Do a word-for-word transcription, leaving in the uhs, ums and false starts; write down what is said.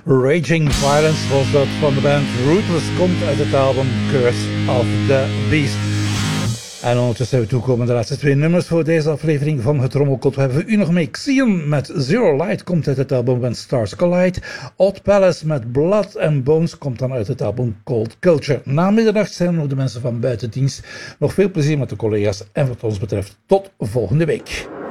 Raging Violence was dat van de band Ruthless, komt uit het album Curse of the Beast. En ondertussen zijn we toegekomen de laatste twee nummers voor deze aflevering van het Rommelkot. We hebben voor u nog mee Xion met Zero Light, komt uit het album When Stars Collide. Odd Palace met Blood and Bones komt dan uit het album Cold Culture. Na middernacht zijn er nog de mensen van buitendienst. Nog veel plezier met de collega's en wat ons betreft tot volgende week.